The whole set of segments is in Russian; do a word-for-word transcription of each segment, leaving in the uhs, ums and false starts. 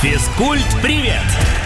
Физкульт-привет!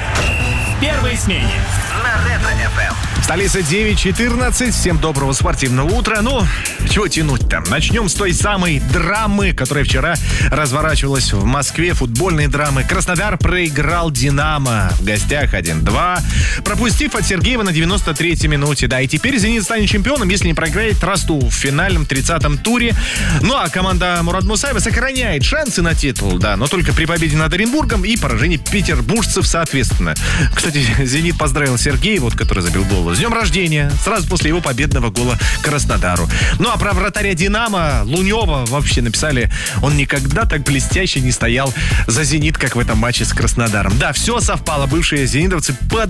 В первой смене на Ретро-эф эм. Столица девять четырнадцать. Всем доброго спортивного утра. Ну, чего тянуть-то? Начнем с той самой драмы, которая вчера разворачивалась в Москве. Футбольные драмы. Краснодар проиграл «Динамо» в гостях один-два, пропустив от Сергеева на девяносто третьей минуте. Да, и теперь «Зенит» станет чемпионом, если не проиграет Ростову в финальном тридцатом туре. Ну, а команда Мурад Мусаева сохраняет шансы на титул, да, но только при победе над Оренбургом и поражении петербуржцев соответственно. Кстати, «Зенит» поздравил Сергеева, вот, который забил гол, с днем рождения, сразу после его победного гола Краснодару. Ну а про вратаря «Динамо» Лунева вообще написали, он никогда так блестяще не стоял за «Зенит», как в этом матче с Краснодаром. Да, все совпало, бывшие зенитовцы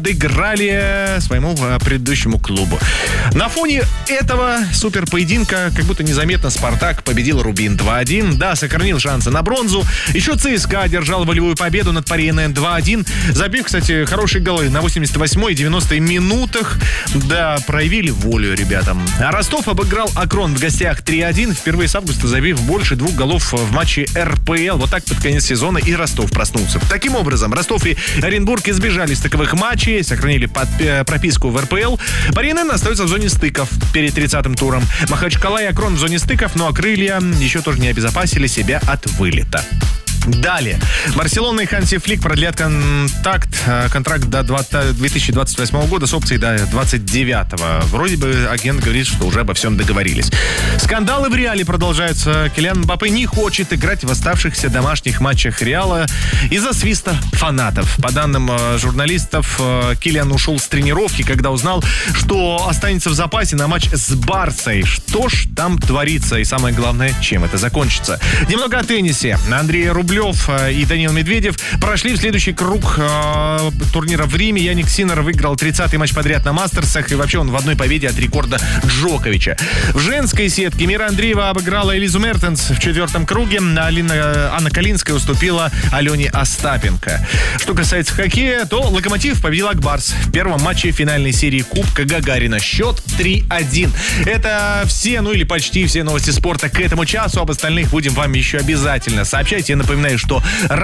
подыграли своему предыдущему клубу. На фоне этого суперпоединка как будто незаметно «Спартак» победил «Рубин» два-один. Да, сохранил шансы на бронзу. Еще ЦСКА одержал волевую победу над Пари эн эн два-один, забив, кстати, хорошие голы на восемьдесят восьмой и девяностой минутах. Да, проявили волю ребятам. А Ростов обыграл Акрон в гостях три-один, впервые с августа забив больше двух голов в матче эр пэ эл. Вот так под конец сезона и Ростов проснулся. Таким образом, Ростов и Оренбург избежали стыковых матчей, сохранили под, э, прописку в эр пэ эл. Пари эн эн остается в зоне стыков перед тридцатым туром. Махачкала и Акрон в зоне стыков, но крылья еще тоже не обезопасили себя от вылета. Далее. Барселона и Ханси Флик продлят контакт, контракт до две тысячи двадцать восьмого года с опцией до двадцать девятого. Вроде бы агент говорит, что уже обо всем договорились. Скандалы в Реале продолжаются. Килиан Мбаппе не хочет играть в оставшихся домашних матчах Реала из-за свиста фанатов. По данным журналистов, Килиан ушел с тренировки, когда узнал, что останется в запасе на матч с Барсой. Что ж там творится? И самое главное, чем это закончится. Немного о теннисе. Андрей Рублев и Данил Медведев прошли в следующий круг э, турнира в Риме. Яник Синнер выиграл тридцатый матч подряд на Мастерсах, и вообще он в одной победе от рекорда Джоковича. В женской сетке Мира Андреева обыграла Элизу Мертенс в четвертом круге. Алина, Анна Калинская уступила Алене Остапенко. Что касается хоккея, то Локомотив победил Акбарс в первом матче финальной серии Кубка Гагарина. Счет три-один. Это все, ну или почти все новости спорта к этому часу. Об остальных будем вам еще обязательно сообщать. Я напоминаю, что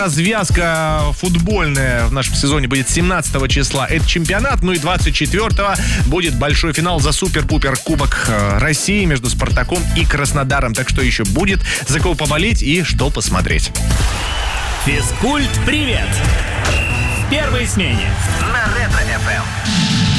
развязка футбольная в нашем сезоне будет семнадцатого числа. Это чемпионат. Ну и двадцать четвёртого будет большой финал за супер-пупер Кубок России между Спартаком и Краснодаром. Так что еще будет за кого поболеть и что посмотреть. Физкульт-привет! В первой смене на Ретро-эф эм.